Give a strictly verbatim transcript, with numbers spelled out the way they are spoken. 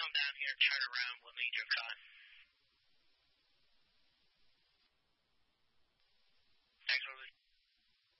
come down here and turn around when Legion caught.